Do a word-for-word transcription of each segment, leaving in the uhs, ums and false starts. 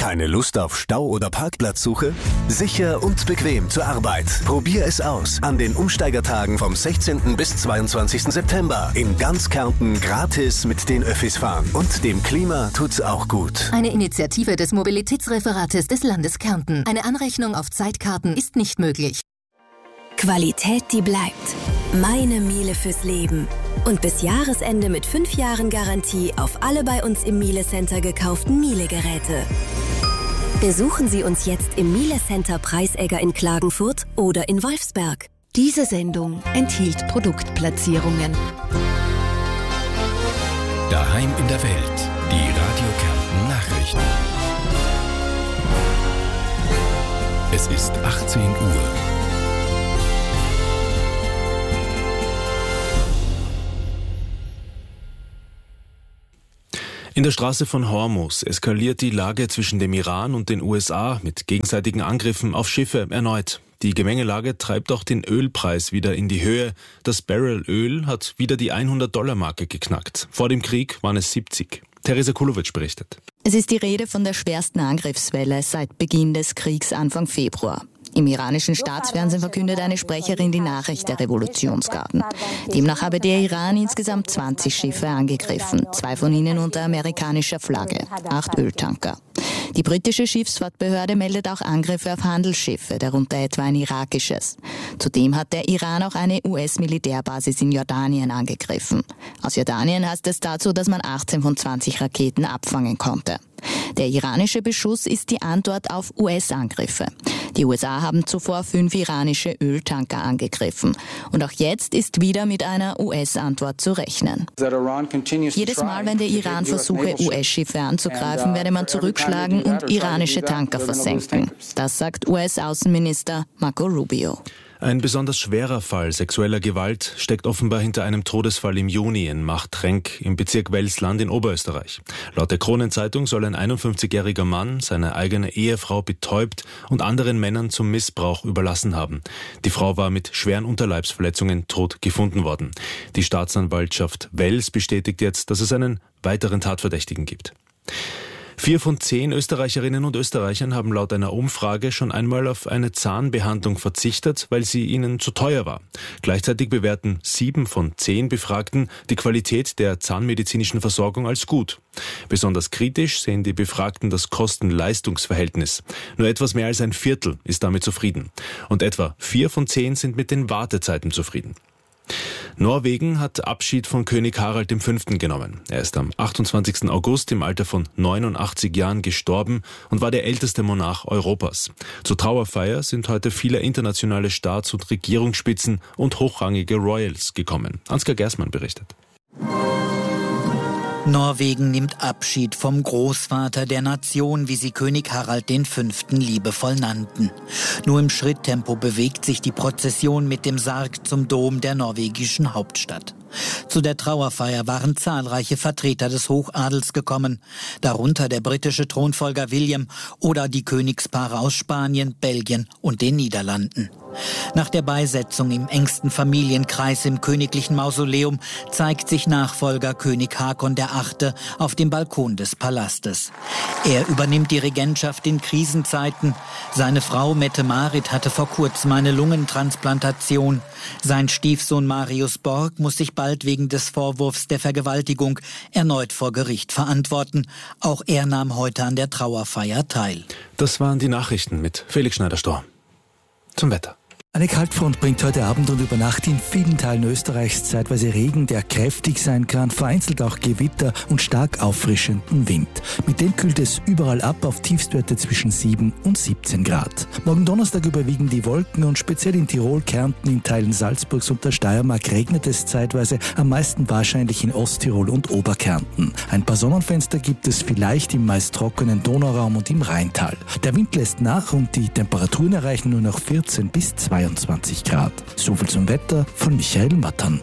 Keine Lust auf Stau oder Parkplatzsuche? Sicher und bequem zur Arbeit. Probier es aus an den Umsteigertagen vom sechzehnten bis zweiundzwanzigsten September. In ganz Kärnten gratis mit den Öffis fahren. Und dem Klima tut's auch gut. Eine Initiative des Mobilitätsreferates des Landes Kärnten. Eine Anrechnung auf Zeitkarten ist nicht möglich. Qualität, die bleibt. Meine Miele fürs Leben. Und bis Jahresende mit fünf Jahren Garantie auf alle bei uns im Miele Center gekauften Miele-Geräte. Besuchen Sie uns jetzt im Miele Center Preisegger in Klagenfurt oder in Wolfsberg. Diese Sendung enthielt Produktplatzierungen. Daheim in der Welt. Die Radio Kärnten Nachrichten. Es ist achtzehn Uhr. In der Straße von Hormuz eskaliert die Lage zwischen dem Iran und den U S A mit gegenseitigen Angriffen auf Schiffe erneut. Die Gemengelage treibt auch den Ölpreis wieder in die Höhe. Das Barrel Öl hat wieder die hundert-Dollar-Marke geknackt. Vor dem Krieg waren es siebzig. Theresa Kulowitsch berichtet. Es ist die Rede von der schwersten Angriffswelle seit Beginn des Kriegs Anfang Februar. Im iranischen Staatsfernsehen verkündet eine Sprecherin die Nachricht der Revolutionsgarden. Demnach habe der Iran insgesamt zwanzig Schiffe angegriffen, zwei von ihnen unter amerikanischer Flagge, acht Öltanker. Die britische Schiffsfahrtbehörde meldet auch Angriffe auf Handelsschiffe, darunter etwa ein irakisches. Zudem hat der Iran auch eine U S-Militärbasis in Jordanien angegriffen. Aus Jordanien heißt es dazu, dass man achtzehn von zwanzig Raketen abfangen konnte. Der iranische Beschuss ist die Antwort auf U S-Angriffe. Die U S A haben zuvor fünf iranische Öltanker angegriffen. Und auch jetzt ist wieder mit einer U S-Antwort zu rechnen. Jedes Mal, wenn der Iran versuche, U S-Schiffe anzugreifen, werde man zurückschlagen und iranische Tanker versenken. Das sagt U S-Außenminister Marco Rubio. Ein besonders schwerer Fall sexueller Gewalt steckt offenbar hinter einem Todesfall im Juni in Machtrenk im Bezirk Welsland in Oberösterreich. Laut der Kronenzeitung soll ein einundfünfzigjähriger Mann seine eigene Ehefrau betäubt und anderen Männern zum Missbrauch überlassen haben. Die Frau war mit schweren Unterleibsverletzungen tot gefunden worden. Die Staatsanwaltschaft Wels bestätigt jetzt, dass es einen weiteren Tatverdächtigen gibt. Vier von zehn Österreicherinnen und Österreichern haben laut einer Umfrage schon einmal auf eine Zahnbehandlung verzichtet, weil sie ihnen zu teuer war. Gleichzeitig bewerten sieben von zehn Befragten die Qualität der zahnmedizinischen Versorgung als gut. Besonders kritisch sehen die Befragten das Kosten-Leistungs-Verhältnis. Nur etwas mehr als ein Viertel ist damit zufrieden. Und etwa vier von zehn sind mit den Wartezeiten zufrieden. Norwegen hat Abschied von König Harald der Fünfte genommen. Er ist am achtundzwanzigsten August im Alter von neunundachtzig Jahren gestorben und war der älteste Monarch Europas. Zur Trauerfeier sind heute viele internationale Staats- und Regierungsspitzen und hochrangige Royals gekommen. Ansgar Gersmann berichtet. Norwegen nimmt Abschied vom Großvater der Nation, wie sie König Harald der Fünfte liebevoll nannten. Nur im Schritttempo bewegt sich die Prozession mit dem Sarg zum Dom der norwegischen Hauptstadt. Zu der Trauerfeier waren zahlreiche Vertreter des Hochadels gekommen, darunter der britische Thronfolger William oder die Königspaare aus Spanien, Belgien und den Niederlanden. Nach der Beisetzung im engsten Familienkreis im königlichen Mausoleum zeigt sich Nachfolger König Hakon der Achte auf dem Balkon des Palastes. Er übernimmt die Regentschaft in Krisenzeiten. Seine Frau Mette-Marit hatte vor kurzem eine Lungentransplantation. Sein Stiefsohn Marius Borg muss sich bald wegen des Vorwurfs der Vergewaltigung erneut vor Gericht verantworten. Auch er nahm heute an der Trauerfeier teil. Das waren die Nachrichten mit Felix Schneider-Storm. Zum Wetter. Eine Kaltfront bringt heute Abend und über Nacht in vielen Teilen Österreichs zeitweise Regen, der kräftig sein kann, vereinzelt auch Gewitter und stark auffrischenden Wind. Mit dem kühlt es überall ab auf Tiefstwerte zwischen sieben und siebzehn Grad. Morgen Donnerstag überwiegen die Wolken und speziell in Tirol, Kärnten, in Teilen Salzburgs und der Steiermark regnet es zeitweise, am meisten wahrscheinlich in Osttirol und Oberkärnten. Ein paar Sonnenfenster gibt es vielleicht im meist trockenen Donauraum und im Rheintal. Der Wind lässt nach und die Temperaturen erreichen nur noch vierzehn bis zweiundzwanzig Grad. Soviel zum Wetter von Michael Mattern.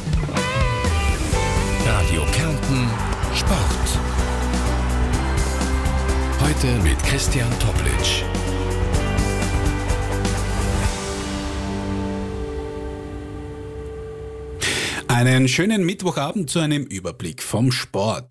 Radio Kärnten Sport. Heute mit Christian Toplitsch. Einen schönen Mittwochabend zu einem Überblick vom Sport.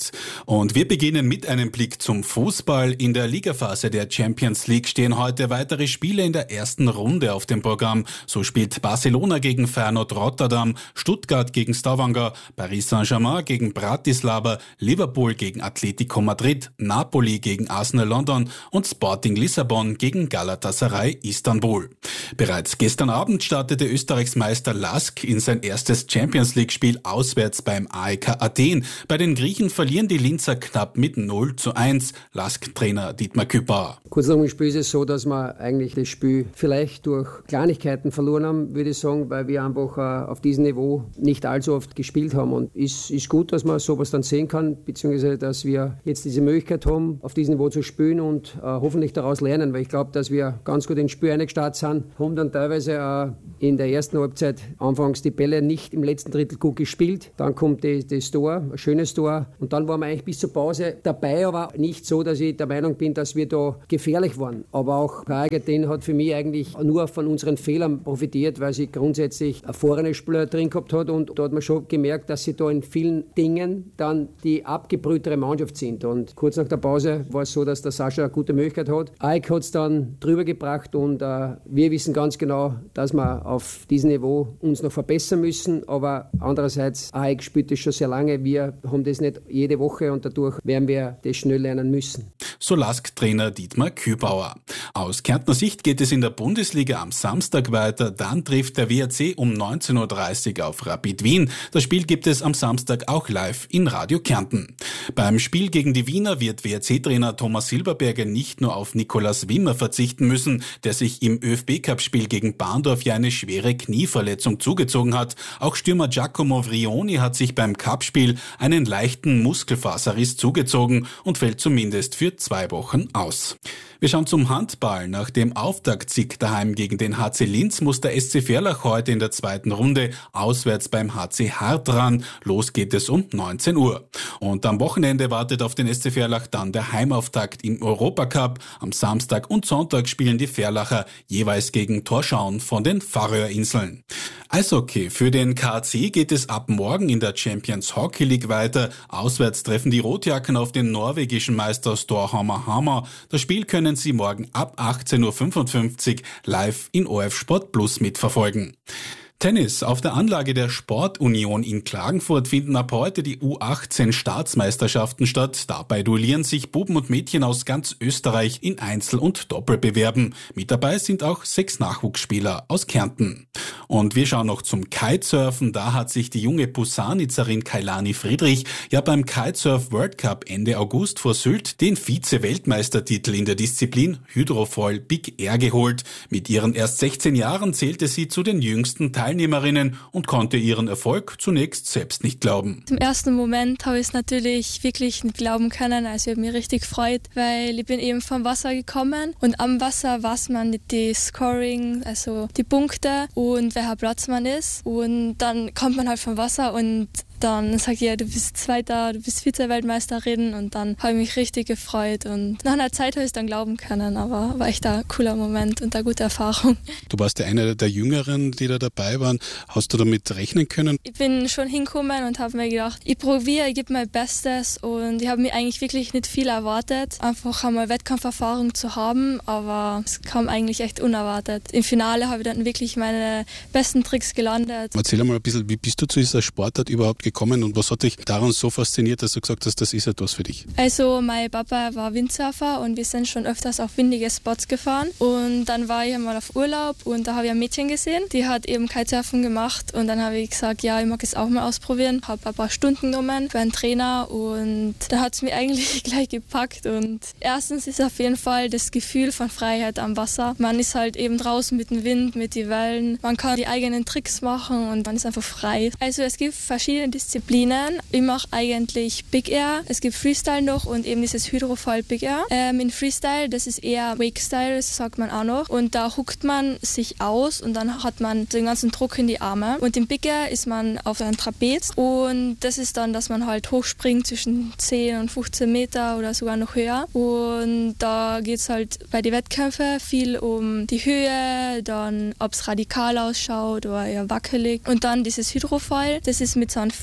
Und wir beginnen mit einem Blick zum Fußball. In der Ligaphase der Champions League stehen heute weitere Spiele in der ersten Runde auf dem Programm. So spielt Barcelona gegen Feyenoord Rotterdam, Stuttgart gegen Stavanger, Paris Saint-Germain gegen Bratislava, Liverpool gegen Atletico Madrid, Napoli gegen Arsenal London und Sporting Lissabon gegen Galatasaray Istanbul. Bereits gestern Abend startete Österreichs Meister Lask in sein erstes Champions League-Spiel auswärts beim A E K Athen. Bei den Griechen verlieren die Linzer knapp mit null zu eins. Lask-Trainer Dietmar Küpauer. Kurz nach dem Spiel ist es so, dass wir eigentlich das Spiel vielleicht durch Kleinigkeiten verloren haben, würde ich sagen, weil wir einfach äh, auf diesem Niveau nicht allzu oft gespielt haben. Und es ist, ist gut, dass man sowas dann sehen kann, beziehungsweise dass wir jetzt diese Möglichkeit haben, auf diesem Niveau zu spielen und äh, hoffentlich daraus lernen, weil ich glaube, dass wir ganz gut ins Spiel eingestartet sind, haben dann teilweise äh, in der ersten Halbzeit anfangs die Bälle nicht im letzten Drittel gut gespielt. Dann kommt die, das Tor, ein schönes Tor, und dann waren wir eigentlich bis zur Pause dabei, aber nicht so, dass ich der Meinung bin, dass wir da gefährlich waren. Aber auch Athen hat für mich eigentlich nur von unseren Fehlern profitiert, weil sie grundsätzlich erfahrene Spieler drin gehabt hat, und da hat man schon gemerkt, dass sie da in vielen Dingen dann die abgebrühtere Mannschaft sind. Und kurz nach der Pause war es so, dass der Sascha eine gute Möglichkeit hat. Aik hat es dann drüber gebracht, und äh, wir wissen ganz genau, dass wir auf diesem Niveau uns noch verbessern müssen, aber andererseits, Aik spielt das schon sehr lange, wir haben das nicht jede Woche, und dadurch werden wir das schnell lernen müssen. So Lask-Trainer Dietmar Küpauer. Aus Kärntner Sicht geht es in der Bundesliga am Samstag weiter. Dann trifft der W R C um neunzehn Uhr dreißig auf Rapid Wien. Das Spiel gibt es am Samstag auch live in Radio Kärnten. Beim Spiel gegen die Wiener wird W R C-Trainer Thomas Silberberger nicht nur auf Nikolaus Wimmer verzichten müssen, der sich im ÖFB-Cup-Spiel gegen Bahndorf ja eine schwere Knieverletzung zugezogen hat. Auch Stürmer Giacomo Vrioni hat sich beim Cup-Spiel einen leichten Muskelfaserriss zugezogen und fällt zumindest für zwei Wochen aus. Wir schauen zum Handball. Nach dem Auftaktsieg daheim gegen den H C Linz muss der S C Verlach heute in der zweiten Runde auswärts beim H C Hart ran. Los geht es um neunzehn Uhr. Und am Wochenende wartet auf den S C Verlach dann der Heimauftakt im Europacup. Am Samstag und Sonntag spielen die Verlacher jeweils gegen Tórshavn von den Färöerinseln. Eishockey. Für den K C geht es ab morgen in der Champions Hockey League weiter. Auswärts treffen die Rotjacken auf den norwegischen Meister Storhamar Hamar. Das Spiel können Sie morgen ab achtzehn Uhr fünfundfünfzig live in O R F Sport Plus mitverfolgen. Tennis. Auf der Anlage der Sportunion in Klagenfurt finden ab heute die U achtzehn Staatsmeisterschaften statt. Dabei duellieren sich Buben und Mädchen aus ganz Österreich in Einzel- und Doppelbewerben. Mit dabei sind auch sechs Nachwuchsspieler aus Kärnten. Und wir schauen noch zum Kitesurfen. Da hat sich die junge Pusanitzerin Kailani Friedrich ja beim Kitesurf World Cup Ende August vor Sylt den Vize-Weltmeistertitel in der Disziplin Hydrofoil Big Air geholt. Mit ihren erst sechzehn Jahren zählte sie zu den jüngsten Teilnehmerinnen und konnte ihren Erfolg zunächst selbst nicht glauben. Im ersten Moment habe ich es natürlich wirklich nicht glauben können. Also ich habe mich richtig gefreut, weil ich bin eben vom Wasser gekommen, und am Wasser weiß man nicht die Scoring, also die Punkte und welcher Platz man ist. Und dann kommt man halt vom Wasser und dann sagt ihr, du bist Zweiter, du bist Vize-Weltmeisterin, und dann habe ich mich richtig gefreut, und nach einer Zeit habe ich es dann glauben können, aber war echt ein cooler Moment und eine gute Erfahrung. Du warst ja eine der Jüngeren, die da dabei waren. Hast du damit rechnen können? Ich bin schon hingekommen und habe mir gedacht, ich probiere, ich gebe mein Bestes, und ich habe mir eigentlich wirklich nicht viel erwartet, einfach einmal Wettkampferfahrung zu haben, aber es kam eigentlich echt unerwartet. Im Finale habe ich dann wirklich meine besten Tricks gelandet. Erzähl mal ein bisschen, wie bist du zu dieser Sportart überhaupt gekommen? Gekommen und was hat dich daran so fasziniert, dass du gesagt hast, das ist etwas für dich? Also mein Papa war Windsurfer, und wir sind schon öfters auf windige Spots gefahren, und dann war ich einmal auf Urlaub, und da habe ich ein Mädchen gesehen, die hat eben Kitesurfen gemacht, und dann habe ich gesagt, ja, ich mag es auch mal ausprobieren, habe ein paar Stunden genommen für einen Trainer, und da hat es mich eigentlich gleich gepackt. Und erstens ist auf jeden Fall das Gefühl von Freiheit am Wasser. Man ist halt eben draußen mit dem Wind, mit den Wellen, man kann die eigenen Tricks machen und man ist einfach frei. Also es gibt verschiedene Disziplinen. Ich mache eigentlich Big Air. Es gibt Freestyle noch und eben dieses Hydrofoil Big Air. Ähm, in Freestyle, das ist eher Wake-Style, das sagt man auch noch. Und da huckt man sich aus und dann hat man den ganzen Druck in die Arme. Und im Big Air ist man auf einem Trapez und das ist dann, dass man halt hochspringt zwischen zehn und fünfzehn Meter oder sogar noch höher. Und da geht es halt bei den Wettkämpfen viel um die Höhe, dann ob es radikal ausschaut oder eher wackelig. Und dann dieses Hydrofoil, das ist mit so einem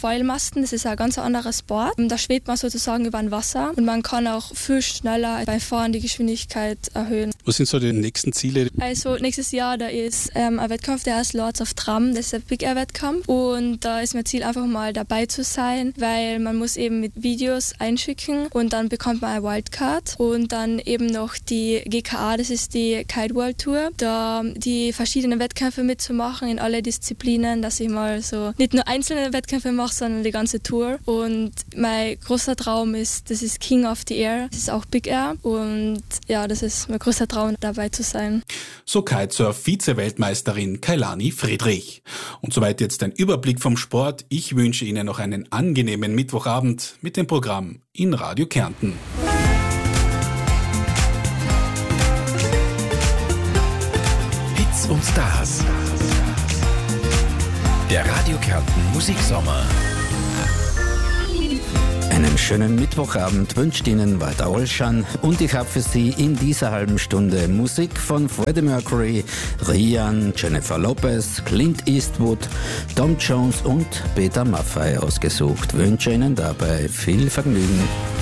Pfeilmasten, das ist ein ganz anderes Board. Da schwebt man sozusagen über dem Wasser und man kann auch viel schneller beim Fahren die Geschwindigkeit erhöhen. Was sind so die nächsten Ziele? Also nächstes Jahr, da ist ähm, ein Wettkampf, der heißt Lords of Tram, das ist ein Big Air Wettkampf und da ist mein Ziel einfach mal dabei zu sein, weil man muss eben mit Videos einschicken und dann bekommt man eine Wildcard und dann eben noch die G K A, das ist die Kite World Tour, da die verschiedenen Wettkämpfe mitzumachen in alle Disziplinen, dass ich mal so nicht nur einzelne Wettkämpfe mache, sondern die ganze Tour. Und mein großer Traum ist, das ist King of the Air, das ist auch Big Air und ja, das ist mein großer Traum, dabei zu sein. So Kitesurf-Vize-Weltmeisterin Kailani Friedrich. Und soweit jetzt ein Überblick vom Sport. Ich wünsche Ihnen noch einen angenehmen Mittwochabend mit dem Programm in Radio Kärnten. Hits und Stars. Der Radio Kärnten Musiksommer. Einen schönen Mittwochabend wünscht Ihnen Walter Olschan und ich habe für Sie in dieser halben Stunde Musik von Freddie Mercury, Rian, Jennifer Lopez, Clint Eastwood, Tom Jones und Peter Maffay ausgesucht. Wünsche Ihnen dabei viel Vergnügen.